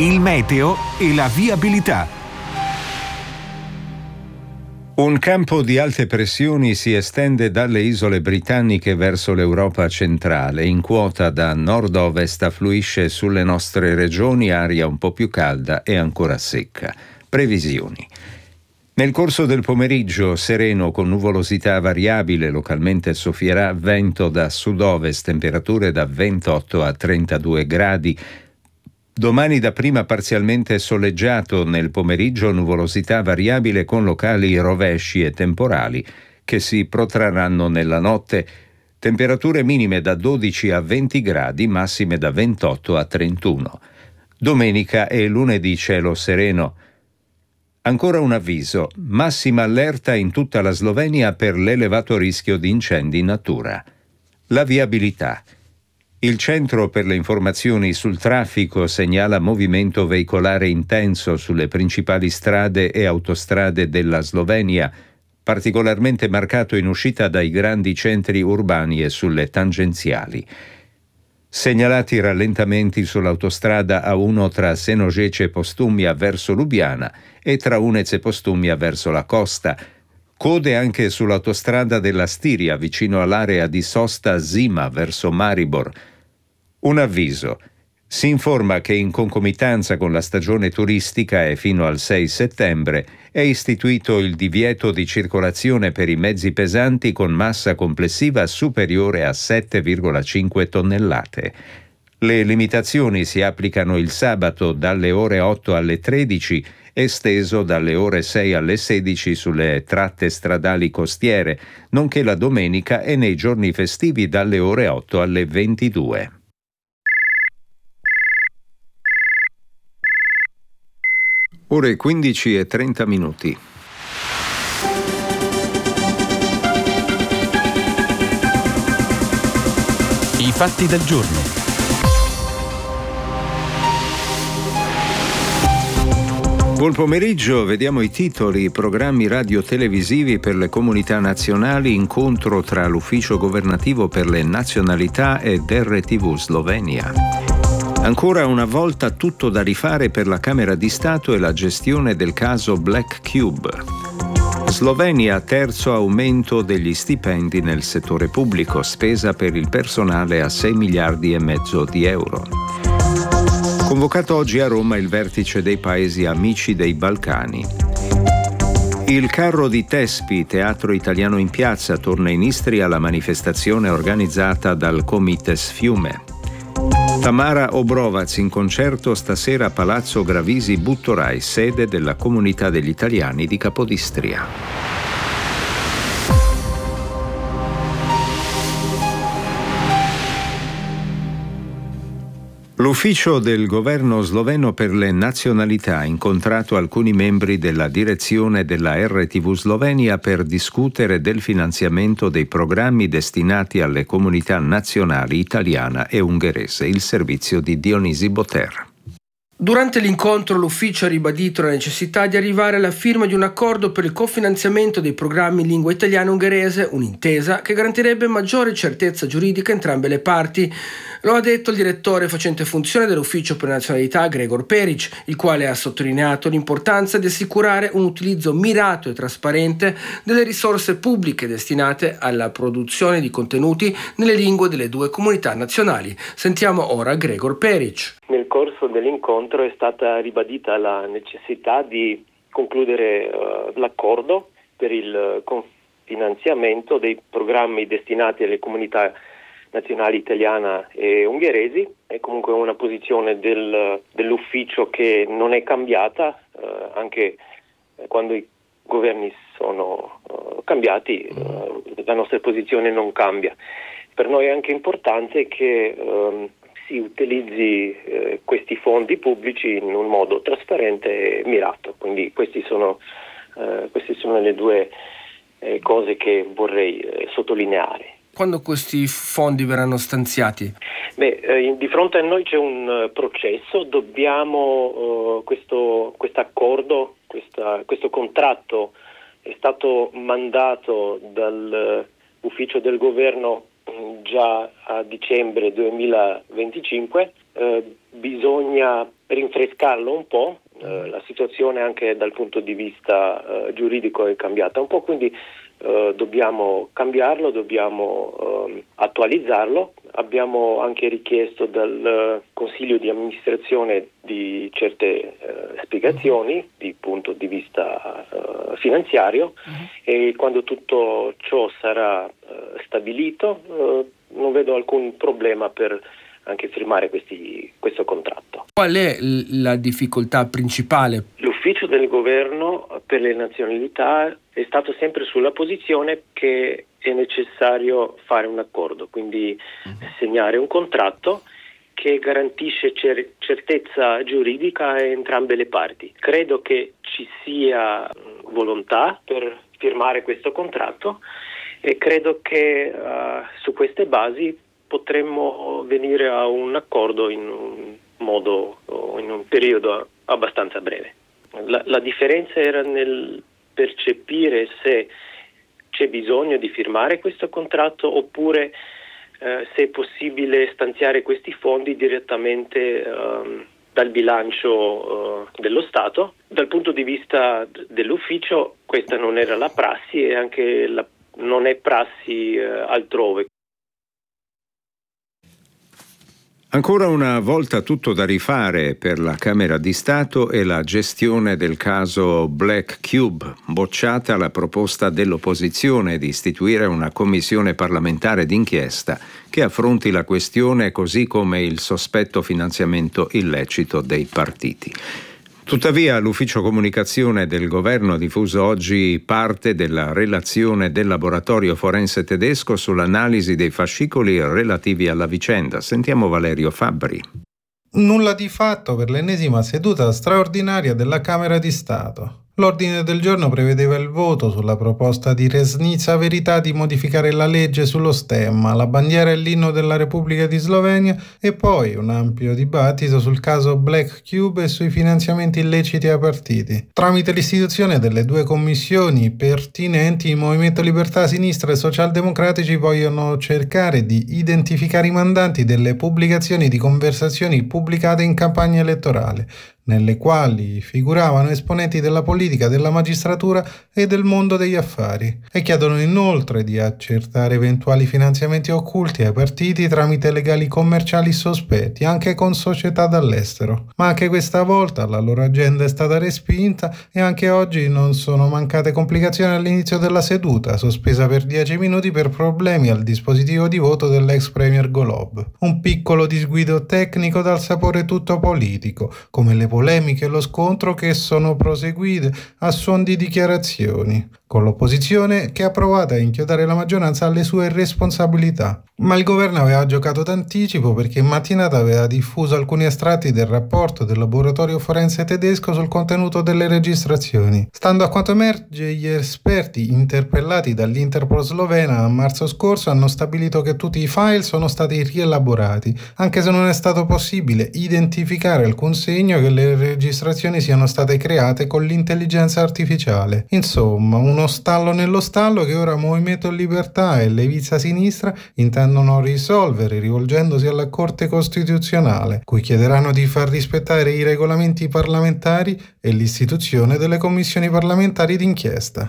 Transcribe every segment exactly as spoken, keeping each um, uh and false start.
il meteo e la viabilità. Un campo di alte pressioni si estende dalle isole britanniche verso l'Europa centrale. In quota da nord-ovest affluisce sulle nostre regioni aria un po' più calda e ancora secca. Previsioni. Nel corso del pomeriggio sereno con nuvolosità variabile, localmente soffierà vento da sud-ovest, temperature da ventotto a trentadue gradi. Domani dapprima parzialmente soleggiato, nel pomeriggio nuvolosità variabile con locali rovesci e temporali che si protrarranno nella notte. Temperature minime da dodici a venti gradi, massime da ventotto a trentuno. Domenica e lunedì cielo sereno. Ancora un avviso, massima allerta in tutta la Slovenia per l'elevato rischio di incendi in natura. La viabilità. Il Centro per le informazioni sul traffico segnala movimento veicolare intenso sulle principali strade e autostrade della Slovenia, particolarmente marcato in uscita dai grandi centri urbani e sulle tangenziali. Segnalati rallentamenti sull'autostrada A uno tra Senožeće Postumia verso Lubiana e tra Unez e Postumia verso la costa. Code anche sull'autostrada della Stiria vicino all'area di sosta Zima verso Maribor. Un avviso. Si informa che in concomitanza con la stagione turistica e fino al sei settembre è istituito il divieto di circolazione per i mezzi pesanti con massa complessiva superiore a sette virgola cinque tonnellate. Le limitazioni si applicano il sabato dalle ore otto alle tredici, esteso dalle ore sei alle sedici sulle tratte stradali costiere, nonché la domenica e nei giorni festivi dalle ore otto alle ventidue. Ore quindici e trenta minuti. I fatti del giorno. Buon pomeriggio, vediamo i titoli. Programmi radio-televisivi per le comunità nazionali, incontro tra l'Ufficio Governativo per le Nazionalità ed R T V Slovenia. Ancora una volta tutto da rifare per la Camera di Stato e la gestione del caso Black Cube. Slovenia, terzo aumento degli stipendi nel settore pubblico, spesa per il personale a sei miliardi e mezzo di euro. Convocato oggi a Roma il vertice dei paesi amici dei Balcani. Il carro di Tespi, Teatro Italiano in Piazza, torna in Istria alla manifestazione organizzata dal Comites Fiume. Tamara Obrovac in concerto stasera a Palazzo Gravisi Buttorai, sede della Comunità degli Italiani di Capodistria. L'ufficio del governo sloveno per le nazionalità ha incontrato alcuni membri della direzione della R T V Slovenia per discutere del finanziamento dei programmi destinati alle comunità nazionali italiana e ungherese, il servizio di Dionisi Boter. Durante l'incontro l'ufficio ha ribadito la necessità di arrivare alla firma di un accordo per il cofinanziamento dei programmi in lingua italiana e ungherese, un'intesa che garantirebbe maggiore certezza giuridica a entrambe le parti. Lo ha detto il direttore facente funzione dell'Ufficio per la Nazionalità Gregor Peric, il quale ha sottolineato l'importanza di assicurare un utilizzo mirato e trasparente delle risorse pubbliche destinate alla produzione di contenuti nelle lingue delle due comunità nazionali. Sentiamo ora Gregor Peric. Nel corso dell'incontro è stata ribadita la necessità di concludere uh, l'accordo per il confinanziamento dei programmi destinati alle comunità nazionali italiana e ungheresi. È comunque una posizione del, dell'ufficio che non è cambiata, uh, anche quando i governi sono uh, cambiati, uh, la nostra posizione non cambia. Per noi è anche importante che um, si utilizzi eh, questi fondi pubblici in un modo trasparente e mirato. Quindi questi sono, eh, queste sono le due eh, cose che vorrei eh, sottolineare. Quando questi fondi verranno stanziati? Beh, eh, di fronte a noi c'è un uh, processo, dobbiamo uh, questo accordo, questo contratto è stato mandato dall'ufficio del governo già a dicembre duemilaventicinque, eh, bisogna rinfrescarlo un po'. Uh, la situazione anche dal punto di vista uh, giuridico è cambiata un po', quindi uh, dobbiamo cambiarlo, dobbiamo uh, attualizzarlo. Abbiamo anche richiesto dal uh, Consiglio di amministrazione di certe uh, spiegazioni di punto di vista uh, finanziario uh-huh. e quando tutto ciò sarà uh, stabilito uh, non vedo alcun problema per anche firmare questi, questo contratto. Qual è la difficoltà principale? L'ufficio del governo per le nazionalità è stato sempre sulla posizione che è necessario fare un accordo, quindi segnare un contratto che garantisce cer- certezza giuridica a entrambe le parti. Credo che ci sia volontà per firmare questo contratto e credo che uh, su queste basi potremmo venire a un accordo in un modo o in un periodo abbastanza breve. La, la differenza era nel percepire se c'è bisogno di firmare questo contratto oppure eh, se è possibile stanziare questi fondi direttamente eh, dal bilancio eh, dello Stato. Dal punto di vista dell'ufficio questa non era la prassi e anche la, non è prassi eh, altrove. Ancora una volta tutto da rifare per la Camera di Stato e la gestione del caso Black Cube. Bocciata la proposta dell'opposizione di istituire una commissione parlamentare d'inchiesta che affronti la questione così come il sospetto finanziamento illecito dei partiti. Tuttavia, l'Ufficio Comunicazione del Governo ha diffuso oggi parte della relazione del laboratorio forense tedesco sull'analisi dei fascicoli relativi alla vicenda. Sentiamo Valerio Fabbri. Nulla di fatto per l'ennesima seduta straordinaria della Camera di Stato. L'ordine del giorno prevedeva il voto sulla proposta di Resnica Verità di modificare la legge sullo stemma, la bandiera e l'inno della Repubblica di Slovenia e poi un ampio dibattito sul caso Black Cube e sui finanziamenti illeciti ai partiti. Tramite l'istituzione delle due commissioni pertinenti, il Movimento Libertà Sinistra e Socialdemocratici vogliono cercare di identificare i mandanti delle pubblicazioni di conversazioni pubblicate in campagna elettorale, nelle quali figuravano esponenti della politica, della magistratura e del mondo degli affari, e chiedono inoltre di accertare eventuali finanziamenti occulti ai partiti tramite legali commerciali sospetti, anche con società dall'estero. Ma anche questa volta la loro agenda è stata respinta e anche oggi non sono mancate complicazioni all'inizio della seduta, sospesa per dieci minuti per problemi al dispositivo di voto dell'ex premier Golob. Un piccolo disguido tecnico dal sapore tutto politico, come le polemiche e lo scontro che sono proseguite a suon di dichiarazioni, con l'opposizione che ha provato a inchiodare la maggioranza alle sue responsabilità. Ma il governo aveva giocato d'anticipo perché in mattinata aveva diffuso alcuni estratti del rapporto del laboratorio forense tedesco sul contenuto delle registrazioni. Stando a quanto emerge, gli esperti interpellati dall'Interpol slovena a marzo scorso hanno stabilito che tutti i file sono stati rielaborati, anche se non è stato possibile identificare alcun segno che le registrazioni siano state create con l'intelligenza artificiale. Insomma, uno stallo nello stallo che ora Movimento Libertà e Levizza Sinistra intendono risolvere rivolgendosi alla Corte Costituzionale, cui chiederanno di far rispettare i regolamenti parlamentari e l'istituzione delle commissioni parlamentari d'inchiesta.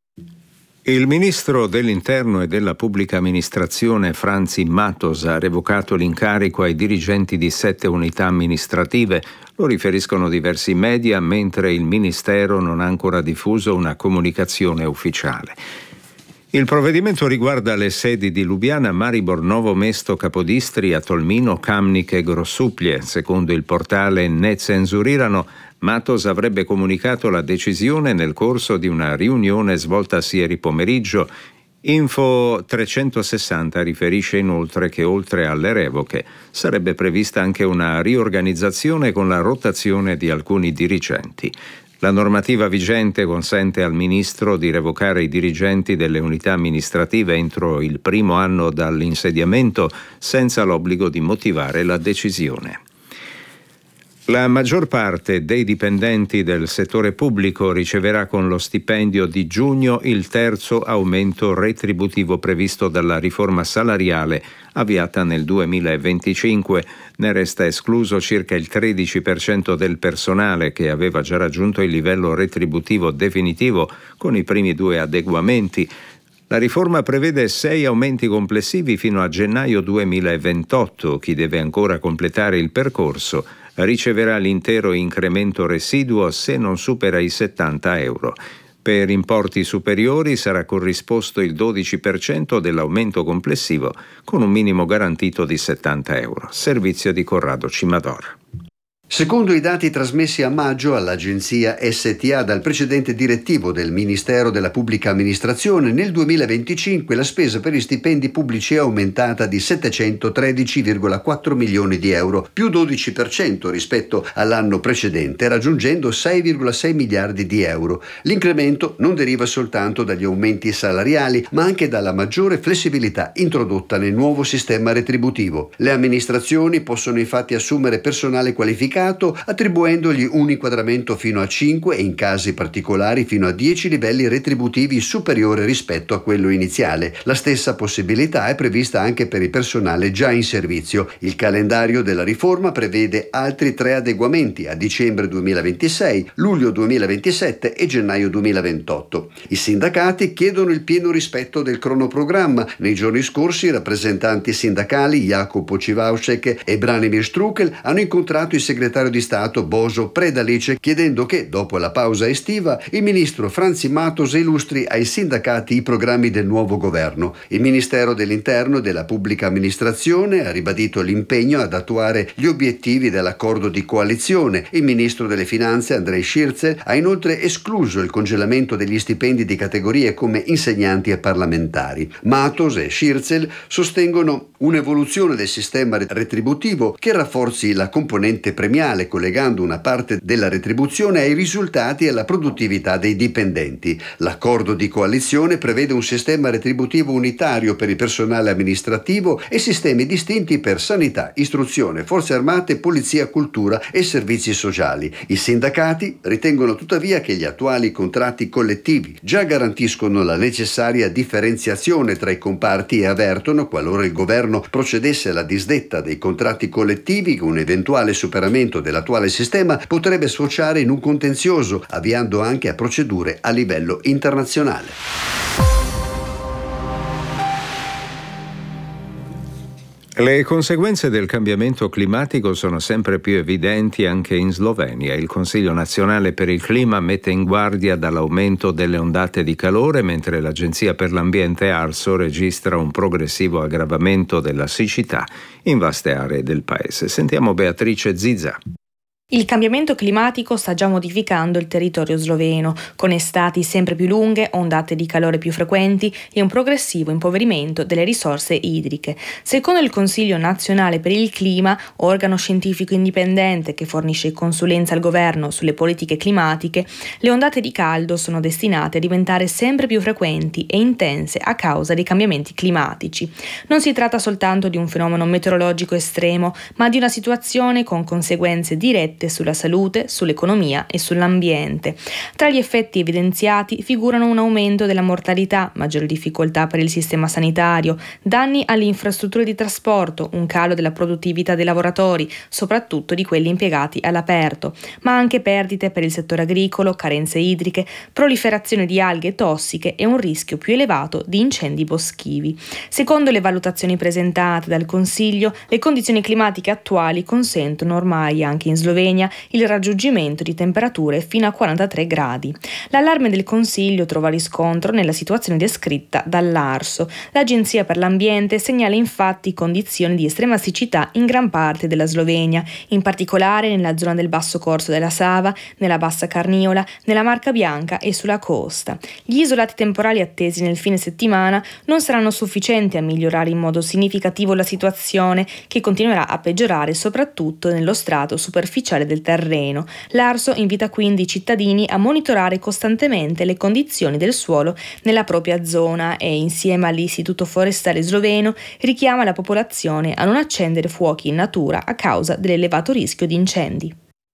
Il ministro dell'Interno e della Pubblica Amministrazione Franzi Matos ha revocato l'incarico ai dirigenti di sette unità amministrative. Lo riferiscono diversi media, mentre il Ministero non ha ancora diffuso una comunicazione ufficiale. Il provvedimento riguarda le sedi di Lubiana, Maribor, Novo Mesto, Capodistria, Tolmino, Kamnik e Grossuplie. Secondo il portale Ne Censurirano, Matos avrebbe comunicato la decisione nel corso di una riunione svoltasi ieri pomeriggio. Info trecentosessanta riferisce inoltre che oltre alle revoche sarebbe prevista anche una riorganizzazione con la rotazione di alcuni dirigenti. La normativa vigente consente al Ministro di revocare i dirigenti delle unità amministrative entro il primo anno dall'insediamento senza l'obbligo di motivare la decisione. La maggior parte dei dipendenti del settore pubblico riceverà con lo stipendio di giugno il terzo aumento retributivo previsto dalla riforma salariale avviata nel duemilaventicinque. Ne resta escluso circa il tredici per cento del personale che aveva già raggiunto il livello retributivo definitivo con i primi due adeguamenti. La riforma prevede sei aumenti complessivi fino a gennaio duemilaventotto. Chi deve ancora completare il percorso riceverà l'intero incremento residuo se non supera i settanta euro. Per importi superiori sarà corrisposto il dodici per cento dell'aumento complessivo con un minimo garantito di settanta euro. Servizio di Corrado Cimador. Secondo i dati trasmessi a maggio all'agenzia S T A dal precedente direttivo del Ministero della Pubblica Amministrazione, nel duemilaventicinque la spesa per gli stipendi pubblici è aumentata di settecentotredici virgola quattro milioni di euro, più dodici per cento rispetto all'anno precedente, raggiungendo sei virgola sei miliardi di euro. L'incremento non deriva soltanto dagli aumenti salariali, ma anche dalla maggiore flessibilità introdotta nel nuovo sistema retributivo. Le amministrazioni possono infatti assumere personale qualificato attribuendogli un inquadramento fino a cinque e in casi particolari fino a dieci livelli retributivi superiore rispetto a quello iniziale. La stessa possibilità è prevista anche per il personale già in servizio. Il calendario della riforma prevede altri tre adeguamenti a dicembre duemilaventisei, luglio duemilaventisette e gennaio duemilaventotto. I sindacati chiedono il pieno rispetto del cronoprogramma. Nei giorni scorsi i rappresentanti sindacali Jacopo Civaucek e Branimir Strukel hanno incontrato il segretario di Stato Božo Predalice chiedendo che, dopo la pausa estiva, il ministro Franzi Matos illustri ai sindacati i programmi del nuovo governo. Il Ministero dell'Interno e della Pubblica Amministrazione ha ribadito l'impegno ad attuare gli obiettivi dell'accordo di coalizione. Il ministro delle Finanze Andrej Šircelj ha inoltre escluso il congelamento degli stipendi di categorie come insegnanti e parlamentari. Matos e Šircelj sostengono un'evoluzione del sistema retributivo che rafforzi la componente premiale, collegando una parte della retribuzione ai risultati e alla produttività dei dipendenti. L'accordo di coalizione prevede un sistema retributivo unitario per il personale amministrativo e sistemi distinti per sanità, istruzione, forze armate, polizia, cultura e servizi sociali. I sindacati ritengono tuttavia che gli attuali contratti collettivi già garantiscono la necessaria differenziazione tra i comparti e avvertono, qualora il governo procedesse alla disdetta dei contratti collettivi, un eventuale superamento dell'attuale sistema potrebbe sfociare in un contenzioso, avviando anche a procedure a livello internazionale. Le conseguenze del cambiamento climatico sono sempre più evidenti anche in Slovenia. Il Consiglio nazionale per il clima mette in guardia dall'aumento delle ondate di calore, mentre l'Agenzia per l'ambiente ARSO registra un progressivo aggravamento della siccità in vaste aree del paese. Sentiamo Beatrice Zizà. Il cambiamento climatico sta già modificando il territorio sloveno, con estati sempre più lunghe, ondate di calore più frequenti e un progressivo impoverimento delle risorse idriche. Secondo il Consiglio nazionale per il clima, organo scientifico indipendente che fornisce consulenza al governo sulle politiche climatiche, le ondate di caldo sono destinate a diventare sempre più frequenti e intense a causa dei cambiamenti climatici. Non si tratta soltanto di un fenomeno meteorologico estremo, ma di una situazione con conseguenze dirette sulla salute, sull'economia e sull'ambiente. Tra gli effetti evidenziati figurano un aumento della mortalità, maggiori difficoltà per il sistema sanitario, danni alle infrastrutture di trasporto, un calo della produttività dei lavoratori, soprattutto di quelli impiegati all'aperto, ma anche perdite per il settore agricolo, carenze idriche, proliferazione di alghe tossiche e un rischio più elevato di incendi boschivi. Secondo le valutazioni presentate dal Consiglio, le condizioni climatiche attuali consentono ormai anche in Slovenia il raggiungimento di temperature fino a quarantatré gradi. L'allarme del Consiglio trova riscontro nella situazione descritta dall'ARSO. L'Agenzia per l'ambiente segnala infatti condizioni di estrema siccità in gran parte della Slovenia, in particolare nella zona del basso corso della Sava, nella bassa Carniola, nella Marca Bianca e sulla costa. Gli isolati temporali attesi nel fine settimana non saranno sufficienti a migliorare in modo significativo la situazione, che continuerà a peggiorare soprattutto nello strato superficiale del terreno. L'ARSO invita quindi i cittadini a monitorare costantemente le condizioni del suolo nella propria zona e, insieme all'Istituto Forestale Sloveno, richiama la popolazione a non accendere fuochi in natura a causa dell'elevato rischio di incendi.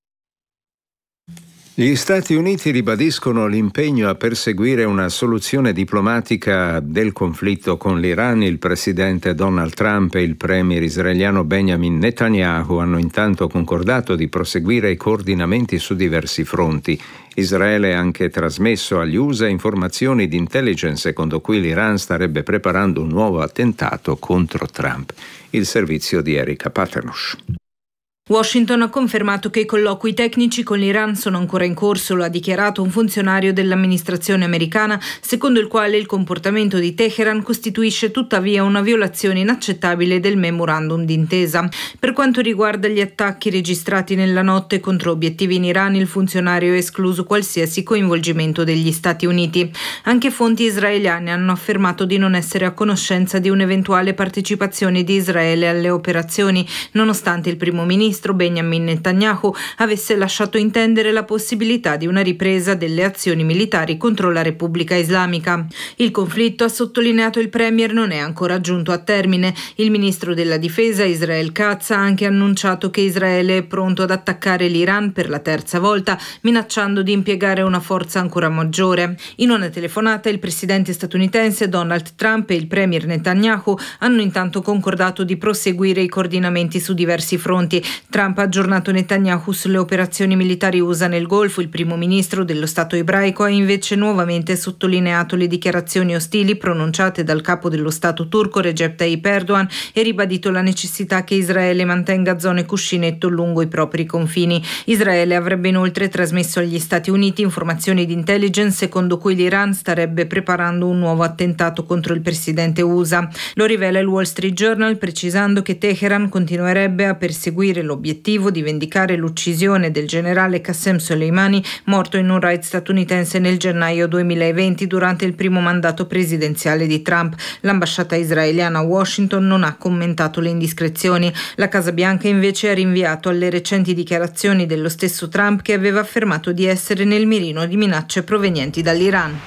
Gli Stati Uniti ribadiscono l'impegno a perseguire una soluzione diplomatica del conflitto con l'Iran. Il presidente Donald Trump e il premier israeliano Benjamin Netanyahu hanno intanto concordato di proseguire i coordinamenti su diversi fronti. Israele ha anche trasmesso agli U S A informazioni di intelligence secondo cui l'Iran starebbe preparando un nuovo attentato contro Trump. Il servizio di Erika Paternosh. Washington ha confermato che i colloqui tecnici con l'Iran sono ancora in corso, lo ha dichiarato un funzionario dell'amministrazione americana, secondo il quale il comportamento di Teheran costituisce tuttavia una violazione inaccettabile del memorandum d'intesa. Per quanto riguarda gli attacchi registrati nella notte contro obiettivi in Iran, il funzionario ha escluso qualsiasi coinvolgimento degli Stati Uniti. Anche fonti israeliane hanno affermato di non essere a conoscenza di un'eventuale partecipazione di Israele alle operazioni, nonostante il primo ministro Benjamin Netanyahu avesse lasciato intendere la possibilità di una ripresa delle azioni militari contro la Repubblica Islamica. Il conflitto, ha sottolineato il premier, non è ancora giunto a termine. Il ministro della difesa Israel Katz ha anche annunciato che Israele è pronto ad attaccare l'Iran per la terza volta, minacciando di impiegare una forza ancora maggiore. In una telefonata il presidente statunitense Donald Trump e il premier Netanyahu hanno intanto concordato di proseguire i coordinamenti su diversi fronti. Trump ha aggiornato Netanyahu sulle operazioni militari U S A nel Golfo. Il primo ministro dello Stato ebraico ha invece nuovamente sottolineato le dichiarazioni ostili pronunciate dal capo dello Stato turco Recep Tayyip Erdogan e ribadito la necessità che Israele mantenga zone cuscinetto lungo i propri confini. Israele avrebbe inoltre trasmesso agli Stati Uniti informazioni di intelligence secondo cui l'Iran starebbe preparando un nuovo attentato contro il presidente U S A. Lo rivela il Wall Street Journal, precisando che Teheran continuerebbe a perseguire l'obiettivo di vendicare l'uccisione del generale Qasem Soleimani, morto in un raid statunitense nel gennaio duemilaventi durante il primo mandato presidenziale di Trump. L'ambasciata israeliana a Washington non ha commentato le indiscrezioni. La Casa Bianca invece ha rinviato alle recenti dichiarazioni dello stesso Trump, che aveva affermato di essere nel mirino di minacce provenienti dall'Iran.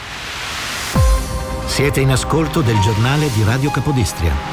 Siete in ascolto del giornale di Radio Capodistria.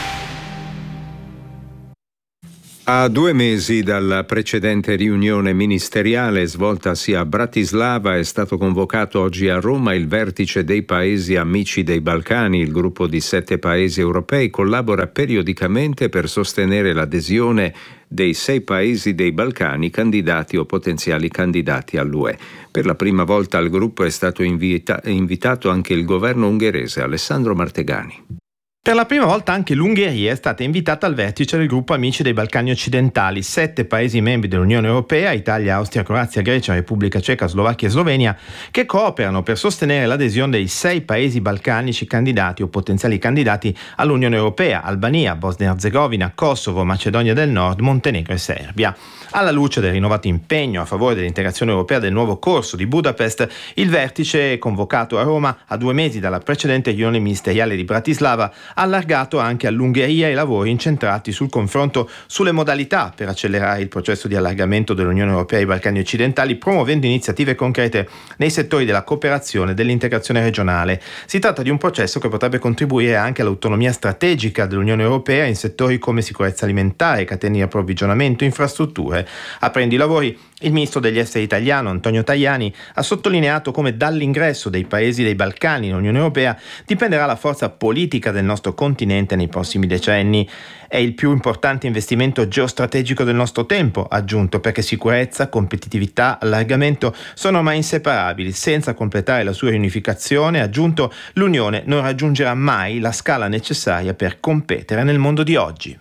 A due mesi dalla precedente riunione ministeriale svoltasi a Bratislava è stato convocato oggi a Roma il vertice dei paesi amici dei Balcani. Il gruppo di sette paesi europei collabora periodicamente per sostenere l'adesione dei sei paesi dei Balcani candidati o potenziali candidati all'U E. Per la prima volta al gruppo è stato invita- invitato anche il governo ungherese. Alessandro Martegani. Per la prima volta anche l'Ungheria è stata invitata al vertice del gruppo Amici dei Balcani Occidentali, sette paesi membri dell'Unione Europea, Italia, Austria, Croazia, Grecia, Repubblica Ceca, Slovacchia e Slovenia, che cooperano per sostenere l'adesione dei sei paesi balcanici candidati o potenziali candidati all'Unione Europea: Albania, Bosnia e Erzegovina, Kosovo, Macedonia del Nord, Montenegro e Serbia. Alla luce del rinnovato impegno a favore dell'integrazione europea del nuovo corso di Budapest, il vertice, convocato a Roma a due mesi dalla precedente riunione ministeriale di Bratislava, ha allargato anche all'Ungheria i lavori incentrati sul confronto sulle modalità per accelerare il processo di allargamento dell'Unione Europea ai Balcani occidentali, promuovendo iniziative concrete nei settori della cooperazione e dell'integrazione regionale. Si tratta di un processo che potrebbe contribuire anche all'autonomia strategica dell'Unione Europea in settori come sicurezza alimentare, catene di approvvigionamento, infrastrutture. Aprendo i lavori, il ministro degli esteri italiano Antonio Tajani ha sottolineato come dall'ingresso dei paesi dei Balcani nell'Unione Europea dipenderà la forza politica del nostro continente nei prossimi decenni. È il più importante investimento geostrategico del nostro tempo, ha aggiunto, perché sicurezza, competitività, allargamento sono ormai inseparabili. Senza completare la sua riunificazione, ha aggiunto, l'Unione non raggiungerà mai la scala necessaria per competere nel mondo di oggi.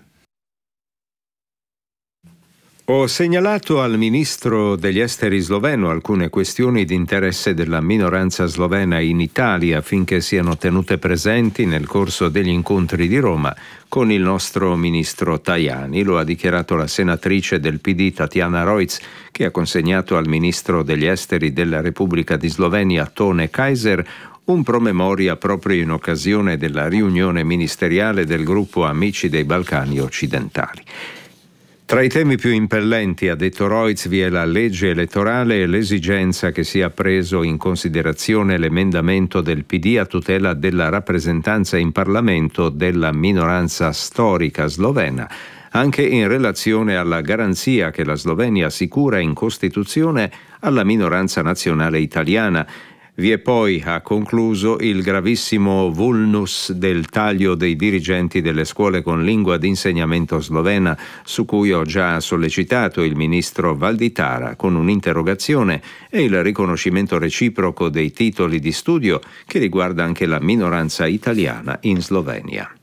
Ho segnalato al ministro degli esteri sloveno alcune questioni di interesse della minoranza slovena in Italia affinché siano tenute presenti nel corso degli incontri di Roma con il nostro ministro Tajani. Lo ha dichiarato la senatrice del P D Tatjana Rojc, che ha consegnato al ministro degli esteri della Repubblica di Slovenia Tone Kaiser un promemoria proprio in occasione della riunione ministeriale del gruppo Amici dei Balcani Occidentali. Tra i temi più impellenti, ha detto Rojc, vi è la legge elettorale e l'esigenza che sia preso in considerazione l'emendamento del P D a tutela della rappresentanza in Parlamento della minoranza storica slovena. anche in relazione alla garanzia che la Slovenia assicura in Costituzione alla minoranza nazionale italiana. Vi è poi, ha concluso, il gravissimo vulnus del taglio dei dirigenti delle scuole con lingua d'insegnamento slovena, su cui ho già sollecitato il ministro Valditara con un'interrogazione, e il riconoscimento reciproco dei titoli di studio che riguarda anche la minoranza italiana in Slovenia.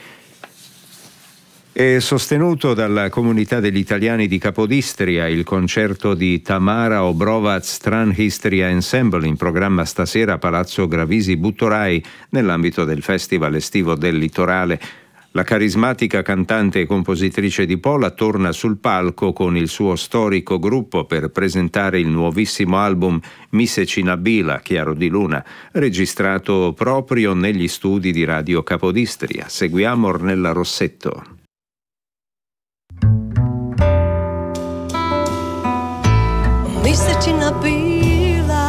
È sostenuto dalla comunità degli italiani di Capodistria il concerto di Tamara Obrovac Tran History Ensemble, in programma stasera a Palazzo Gravisi Buttorai nell'ambito del Festival estivo del Litorale. La carismatica cantante e compositrice di Pola torna sul palco con il suo storico gruppo per presentare il nuovissimo album Misecina Bila, Chiaro di Luna, registrato proprio negli studi di Radio Capodistria. Seguiamo Ornella Rossetto. Misecina bila,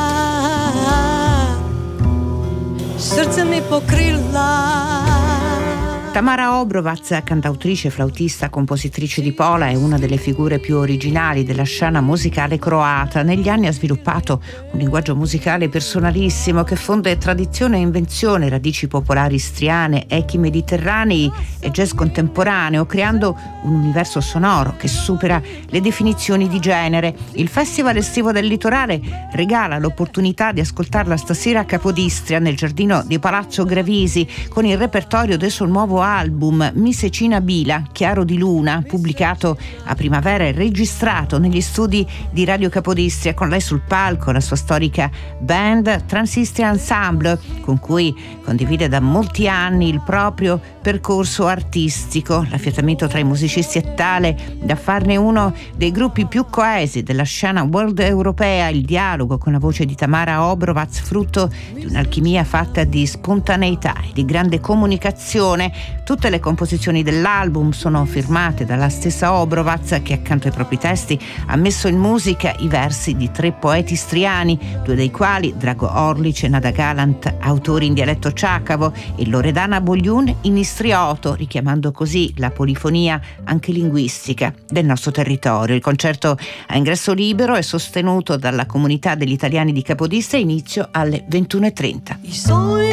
srce mi pokrila. Tamara Obrovac, cantautrice, flautista, compositrice di Pola, è una delle figure più originali della scena musicale croata. Negli anni ha sviluppato un linguaggio musicale personalissimo che fonde tradizione e invenzione, radici popolari istriane, echi mediterranei e jazz contemporaneo, creando un universo sonoro che supera le definizioni di genere. Il Festival estivo del Litorale regala l'opportunità di ascoltarla stasera a Capodistria, nel giardino di Palazzo Gravisi, con il repertorio del suo nuovo album Misecina Bila, Chiaro di Luna, pubblicato a primavera e registrato negli studi di Radio Capodistria. Con lei sul palco la sua storica band Transistria Ensemble, con cui condivide da molti anni il proprio percorso artistico. L'affiatamento tra i musicisti è tale da farne uno dei gruppi più coesi della scena world europea. Il dialogo con la voce di Tamara Obrovac, frutto di un'alchimia fatta di spontaneità e di grande comunicazione. Tutte le composizioni dell'album sono firmate dalla stessa Obrovac, che accanto ai propri testi ha messo in musica i versi di tre poeti istriani, due dei quali, Drago Orlic e Nada Galant, autori in dialetto ciacavo, e Loredana Bogliun in istrioto, richiamando così la polifonia anche linguistica del nostro territorio. Il concerto a ingresso libero è sostenuto dalla comunità degli italiani di Capodistria, inizio alle ventuno e trenta.